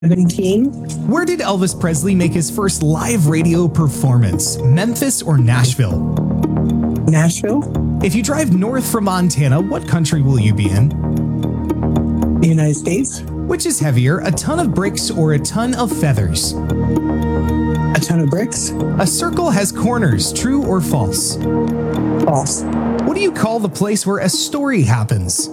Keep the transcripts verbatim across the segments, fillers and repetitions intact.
seventeen. Where did Elvis Presley make his first live radio performance? Memphis or Nashville? Nashville. If you drive north from Montana, what country will you be in? The United States. Which is heavier, a ton of bricks or a ton of feathers? A ton of bricks. A circle has corners, true or false? False. What do you call the place where a story happens?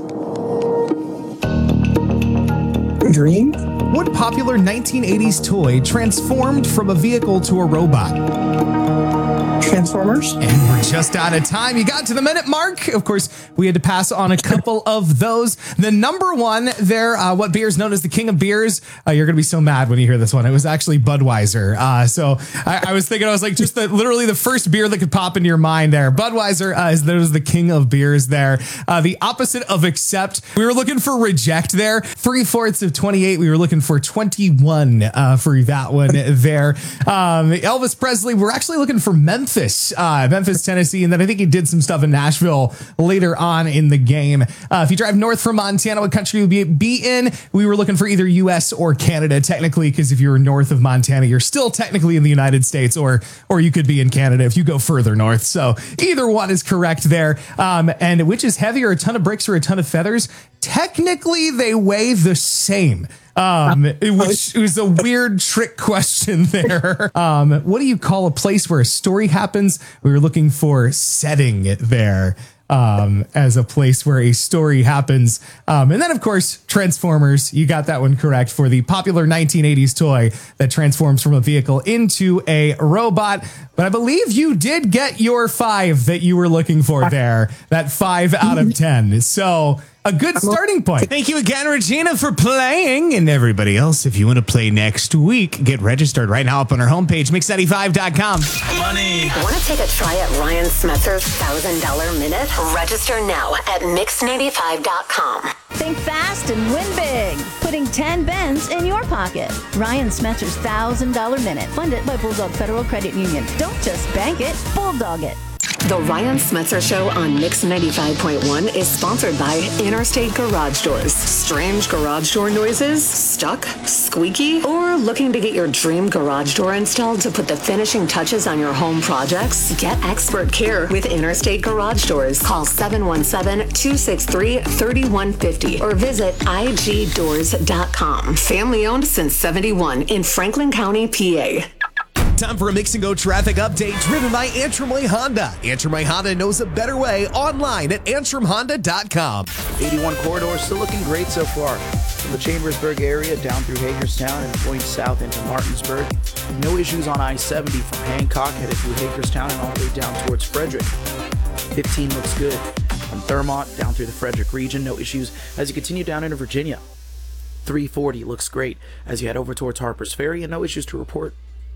Dream. What popular nineteen eighties toy transformed from a vehicle to a robot? Transformers. And we're just out of time. You got to the minute mark. Of course, we had to pass on a couple of those. The number one there, uh, what beer is known as the king of beers. Uh, you're going to be so mad when you hear this one. It was actually Budweiser. Uh, so I, I was thinking, I was like, just the, literally the first beer that could pop into your mind there. Budweiser uh, is there's the king of beers there. Uh, the opposite of accept. We were looking for reject there. Three fourths of twenty-eight. We were looking for twenty-one uh, for that one there. Um, Elvis Presley. We're actually looking for Memphis. Uh, Memphis, Tennessee, and then I think he did some stuff in Nashville later on in the game. Uh, if you drive north from Montana, what country would you be in? We were looking for either U S or Canada, technically, because if you're north of Montana, you're still technically in the United States, or or you could be in Canada if you go further north. So either one is correct there. Um, and which is heavier, a ton of bricks or a ton of feathers? Technically, they weigh the same. Um, which was a weird trick question there. Um, what do you call a place where a story happens? We were looking for setting there um, as a place where a story happens. Um, and then, of course, Transformers. You got that one correct for the popular nineteen eighties toy that transforms from a vehicle into a robot. But I believe you did get your five that you were looking for there. That five out of ten. So a good starting point. Thank you again, Regina, for playing. And everybody else, if you want to play next week, get registered right now up on our homepage, mix ninety-five dot com. Money. Want to take a try at Ryan Smetzer's one thousand dollars minute? Register now at mix ninety-five dot com. Think fast and win big. Putting ten bends in your pocket. Ryan Smetzer's one thousand dollars minute. Funded by Bulldog Federal Credit Union. Don't just bank it, bulldog it. The Ryan Smetzer Show on Mix ninety-five point one is sponsored by Interstate Garage Doors. Strange garage door noises? Stuck? Squeaky? Or looking to get your dream garage door installed to put the finishing touches on your home projects? Get expert care with Interstate Garage Doors. Call seven one seven, two six three, three one five zero or visit I G doors dot com. Family owned since seventy-one in Franklin County, P A. Time for a Mix and Go traffic update driven by Antrim Way Honda. Antrim Way Honda knows a better way online at antrim honda dot com. eighty-one corridor still looking great so far. From the Chambersburg area down through Hagerstown and going south into Martinsburg. No issues on I seventy from Hancock headed through Hagerstown and all the way down towards Frederick. fifteen looks good. From Thurmont down through the Frederick region, no issues as you continue down into Virginia. three forty looks great as you head over towards Harper's Ferry and no issues to report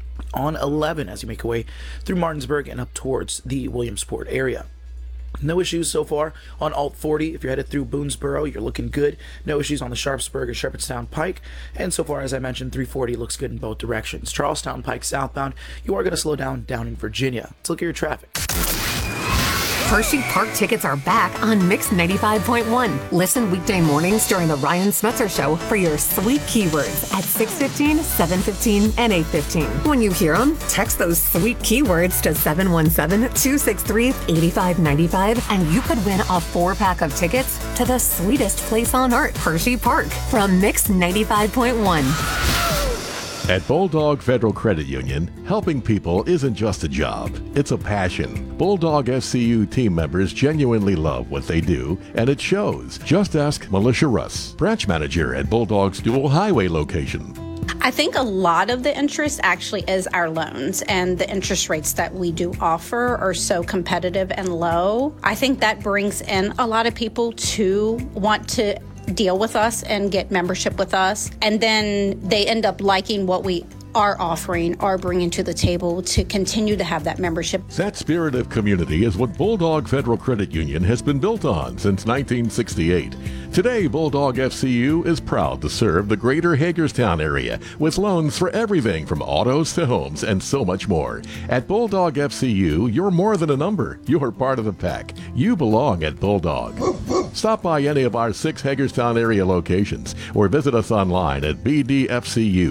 on eleven as you make your way through Martinsburg and up towards the Williamsport area. No issues so far on Alt forty. If you're headed through Boonesboro, you're looking good. No issues on the Sharpsburg or Shepherdstown Pike. And so far, as I mentioned, three forty looks good in both directions. Charlestown Pike southbound, you are going to slow down down in Virginia. Let's look at your traffic. Hershey Park tickets are back on Mix ninety-five point one. Listen weekday mornings during the Ryan Smetzer Show for your sweet keywords at six fifteen, seven fifteen, and eight fifteen. When you hear them, text those sweet keywords to seven one seven, two six three, eight five nine five and you could win a four-pack of tickets to the sweetest place on earth, Hershey Park, from Mix ninety-five point one. At Bulldog Federal Credit Union, helping people isn't just a job, it's a passion. Bulldog F C U team members genuinely love what they do, and it shows. Just ask Militia Russ, branch manager at Bulldog's Dual Highway location. I think a lot of the interest actually is our loans, and the interest rates that we do offer are so competitive and low. I think that brings in a lot of people to want to deal with us and get membership with us, and then they end up liking what we are offering, are bringing to the table to continue to have that membership. That spirit of community is what Bulldog Federal Credit Union has been built on since nineteen sixty-eight. Today, Bulldog F C U is proud to serve the greater Hagerstown area with loans for everything from autos to homes and so much more. At Bulldog F C U, you're more than a number. You're part of the pack. You belong at Bulldog. Stop by any of our six Hagerstown area locations or visit us online at b d f c u